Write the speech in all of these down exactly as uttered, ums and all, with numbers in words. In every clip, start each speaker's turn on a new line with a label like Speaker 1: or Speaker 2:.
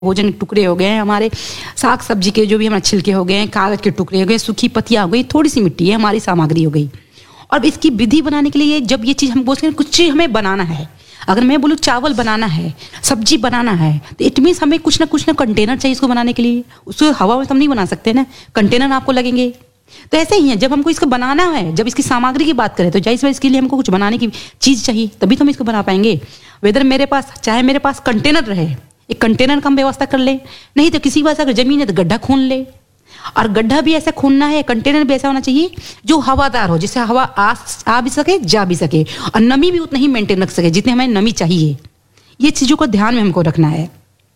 Speaker 1: भोजन के टुकड़े हो गए हैं, हमारे साग सब्जी के जो भी हमारे छिलके हो गए हैं, कागज के टुकड़े हो गए, सूखी पत्तियां हो गई, थोड़ी सी मिट्टी है हमारी सामग्री हो गई। और इसकी विधि बनाने के लिए जब ये चीज़ हम बोलते हैं कुछ चीज़ हमें बनाना है, अगर मैं बोलूँ चावल बनाना है, सब्जी बनाना है, तो इट मीन्स हमें कुछ ना कुछ ना कंटेनर चाहिए इसको बनाने के लिए। उसको हवा में तो हम नहीं बना सकते ना, कंटेनर आपको लगेंगे। तो ऐसे ही है, जब हमको इसको बनाना है, जब इसकी सामग्री की बात करें तो जाहिर है इसके लिए हमको कुछ बनाने की चीज़ चाहिए, तभी तो हम इसको बना पाएंगे। वेदर मेरे पास चाहे मेरे पास कंटेनर रहे, एक कंटेनर का हम व्यवस्था कर ले, नहीं तो किसी बात अगर जमीन है तो गड्ढा खून ले, और गड्ढा भी ऐसा खूनना है, कंटेनर भी ऐसा होना चाहिए जो हवादार हो, जिससे हवा आ, आ भी सके जा भी सके, और नमी भी उतना ही मेंटेन रख सके जितने हमें नमी चाहिए। ये चीज़ों को ध्यान में हमको रखना है।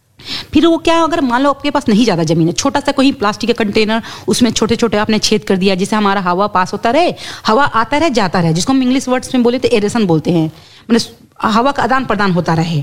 Speaker 1: फिर वो क्या, अगर मान लो आपके पास नहीं ज़्यादा जमीन है, छोटा सा कोई प्लास्टिक का कंटेनर, उसमें छोटे छोटे आपने छेद कर दिया जिससे हमारा हवा पास होता रहे, हवा आता रहे जाता रहे, जिसको हम इंग्लिश वर्ड्स में बोले तो एरेशन बोलते हैं, मतलब हवा का आदान प्रदान होता रहे,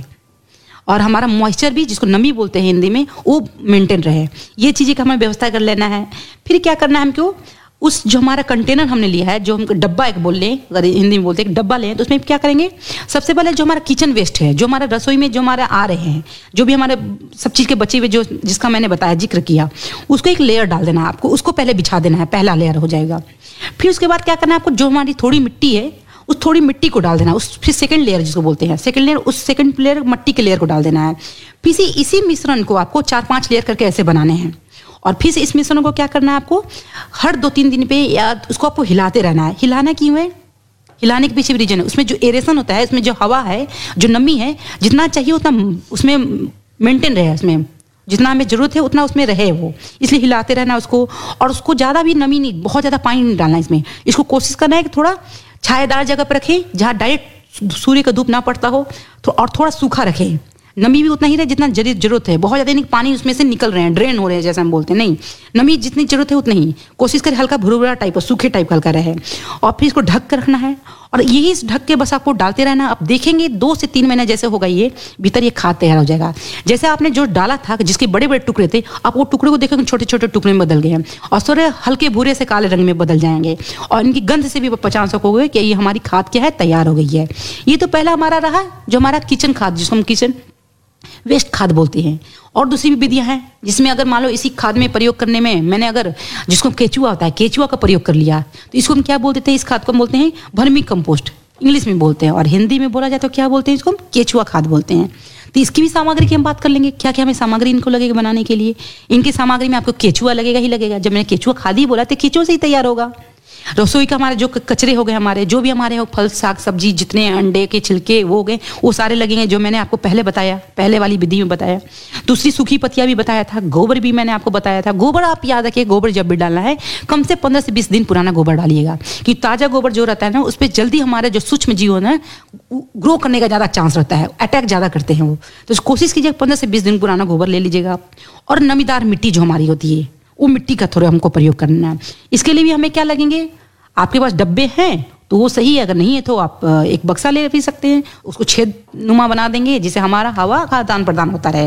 Speaker 1: और हमारा मॉइस्चर भी, जिसको नमी बोलते हैं हिंदी में, वो मेंटेन रहे। ये चीज़ें का हमें व्यवस्था कर लेना है। फिर क्या करना है हमको, उस जो हमारा कंटेनर हमने लिया है, जो हम डब्बा एक बोल लें, अगर हिंदी में बोलते हैं डब्बा लें, तो उसमें क्या करेंगे, सबसे पहले जो हमारा किचन वेस्ट है, जो हमारा रसोई में जो हमारे आ रहे हैं, जो भी हमारे सब चीज़ के बचे हुए जो जिसका मैंने बताया जिक्र किया, उसको एक लेयर डाल देना है आपको, उसको पहले बिछा देना है, पहला लेयर हो जाएगा। फिर उसके बाद क्या करना है आपको, जो हमारी थोड़ी मिट्टी है उस थोड़ी मिट्टी को डाल देना, उस फिर सेकंड लेयर जिसको बोलते हैं सेकंड लेयर, उस सेकंड लेयर मिट्टी के लेयर को डाल देना है। फिर इसी इसी मिश्रण को आपको चार पांच लेयर करके ऐसे बनाने हैं, और फिर से इस मिश्रण को क्या करना है आपको, हर दो तीन दिन पे या उसको आपको हिलाते रहना है। हिलाना क्यों है, हिलाने के पीछे भी रीजन है, उसमें जो एरेशन होता है, उसमें जो हवा है, जो नमी है, जितना चाहिए उतना उसमें मेंटेन रहे, उसमें जितना हमें जरूरत है उतना उसमें रहे वो, इसलिए हिलाते रहना उसको। और उसको ज़्यादा भी नमी नहीं, बहुत ज़्यादा पानी नहीं डालना इसमें, इसको कोशिश करना है कि थोड़ा छायादार जगह पर रखें जहाँ डायरेक्ट सूर्य का धूप ना पड़ता हो, तो और थोड़ा सूखा रखें, नमी भी उतना ही रहे जितना जरूरत है, बहुत ज़्यादा नहीं पानी उसमें से निकल रहे हैं, ड्रेन हो रहे हैं जैसे हम बोलते हैं, नहीं, नमी जितनी जरूरत है उतनी ही कोशिश करें, हल्का भुरभुरा टाइप का, सूखे टाइप का हल्का रहे, और फिर इसको ढक कर रखना है, और यही ढक के बस आपको डालते रहना। आप देखेंगे दो से तीन महीने जैसे होगा ये भीतर ये खाद तैयार हो जाएगा। जैसे आपने जो डाला था जिसके बड़े बड़े टुकड़े थे, आप वो टुकड़े को देखेंगे छोटे छोटे टुकड़े में बदल गए हैं, और थोड़े हल्के भूरे से काले रंग में बदल जाएंगे, और इनकी गंध से भी पहचान सकोगे कि ये हमारी खाद क्या है, तैयार हो गई है। ये तो पहला हमारा रहा जो हमारा किचन खाद, जिसको हम किचन वेस्ट खाद बोलते हैं। और दूसरी भी विधियां हैं जिसमें अगर मान लो इसी खाद में प्रयोग करने में मैंने अगर, जिसको केचुआ होता है, केचुआ का प्रयोग कर लिया, तो इसको हम क्या बोलते थे, इस खाद को हम बोलते हैं वर्मी कंपोस्ट, इंग्लिश में बोलते हैं, और हिंदी में बोला जाए तो क्या बोलते हैं, इसको हम केचुआ खाद बोलते हैं। तो इसकी भी सामग्री की हम बात कर लेंगे, क्या क्या हमें सामग्री इनको लगेगा बनाने के लिए। इनकी सामग्री में आपको केचुआ लगेगा ही लगेगा, जब मैंने केचुआ खाद ही बोला तो केचुआ से ही तैयार होगा। रसोई का हमारे जो कचरे हो गए, हमारे जो भी हमारे हो फल साग सब्जी, जितने अंडे के छिलके वो हो गए, वो सारे लगेंगे, जो मैंने आपको पहले बताया, पहले वाली विधि में बताया। दूसरी सूखी पत्तियां भी बताया था, गोबर भी मैंने आपको बताया था। गोबर आप याद रखिए, गोबर जब भी डालना है कम से पंद्रह से बीस दिन पुराना गोबर डालिएगा, कि ताज़ा गोबर जो रहता है ना, उस पर जल्दी हमारे जो सूक्ष्म जीव है ग्रो करने का ज़्यादा चांस रहता है, अटैक ज़्यादा करते हैं वो। तो कोशिश कीजिए पंद्रह से बीस दिन पुराना गोबर ले लीजिएगा। और नमीदार मिट्टी जो हमारी होती है, वो मिट्टी का थोड़ा हमको प्रयोग करना है। इसके लिए भी हमें क्या लगेंगे, आपके पास डब्बे हैं तो वो सही है, अगर नहीं है तो आप एक बक्सा ले भी सकते हैं, उसको छेद नुमा बना देंगे जिससे हमारा हवा का आदान प्रदान होता रहे।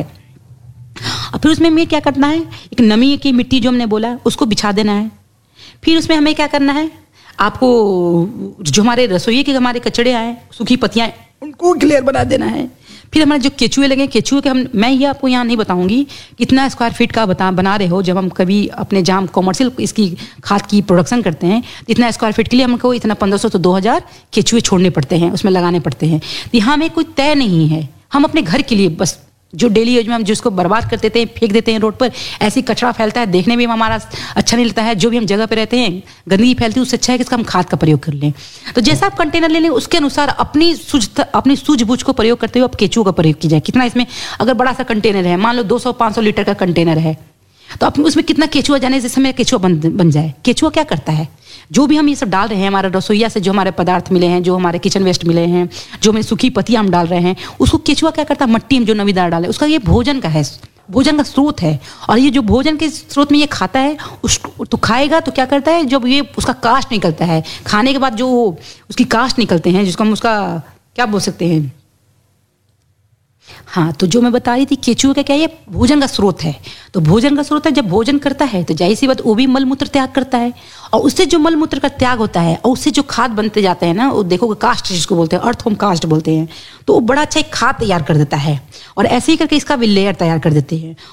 Speaker 1: और फिर उसमें हमें क्या करना है, एक नमी की मिट्टी जो हमने बोला उसको बिछा देना है। फिर उसमें हमें क्या करना है, आपको जो हमारे रसोई के हमारे कचड़े आए, सूखी पत्तियाँ, उनको क्लियर बना देना है। फिर हमारे जो केचुए लगे, केचुए के हम, मैं ये आपको यहाँ नहीं बताऊंगी कितना स्क्वायर फीट का बता बना रहे हो, जब हम कभी अपने जहाँ कॉमर्शियल इसकी खाद की प्रोडक्शन करते हैं, इतना स्क्वायर फीट के लिए हमको इतना पंद्रह सौ तो दो हज़ार केचुए छोड़ने पड़ते हैं, उसमें लगाने पड़ते हैं। तो यहाँ में कोई तय नहीं है, हम अपने घर के लिए बस जो डेली यूज में हम जिसको बर्बाद कर देते हैं, फेंक देते हैं रोड पर, ऐसी कचरा फैलता है, देखने में हमारा अच्छा नहीं लगता है, जो भी हम जगह पे रहते हैं गंदगी फैलती है, उससे अच्छा है कि इसका हम खाद का प्रयोग कर लें। तो जैसा आप कंटेनर ले लें उसके अनुसार अपनी सूझ अपनी सूझबूझ को प्रयोग करते हुए आप केचुओं का प्रयोग कीजिए। कितना इसमें, अगर बड़ा सा कंटेनर है, मान लो दो सौ पाँच सौ लीटर का कंटेनर है, तो आप उसमें कितना केचुआ जाने से समय केचुआ बन बन जाए। केचुआ क्या करता है, जो भी हम ये सब डाल रहे हैं, हमारा रसोईया से जो हमारे पदार्थ मिले हैं, जो हमारे किचन वेस्ट मिले हैं, जो हमें सूखी पत्तियां हम डाल रहे हैं, उसको केचुआ क्या करता है, मट्टी में जो नमीदार डाले, उसका ये भोजन का है, भोजन का स्रोत है। और ये जो भोजन के स्रोत में ये खाता है, उस तो खाएगा तो क्या करता है, जब ये उसका कास्ट निकलता है, खाने के बाद जो उसकी कास्ट निकलते हैं, जिसको हम उसका क्या बोल सकते हैं, हाँ, तो जो मैं बता रही थी केचुआ का क्या है, ये भोजन का स्रोत है। तो भोजन का स्रोत है, जब भोजन करता है तो जाहिर सी बात वो भी मल मूत्र त्याग करता है, और उससे जो मल मूत्र का त्याग होता है और उससे जो खाद बनते जाते हैं ना, वो देखोगे कास्ट जिसको बोलते हैं, अर्थ होम कास्ट बोलते हैं, तो वो बड़ा अच्छा एक खाद तैयार कर देता है, और ऐसे ही करके इसका भी लेयर तैयार कर देते हैं।